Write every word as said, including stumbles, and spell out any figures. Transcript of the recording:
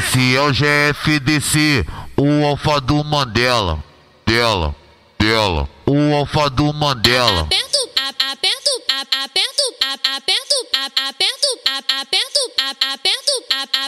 Esse é o G F D C, o alfa do Mandela. Dela, dela, o alfa do Mandela. Aperto, a- aperto, a- aperto, a- aperto, a- aperto, a- aperto, a- aperto, a- aperto, a-